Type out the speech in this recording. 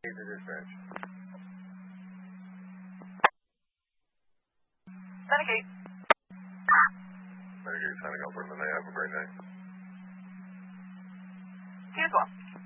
to dispatch. Medicate. Medicate signing off for the day. Have a great day. You as well.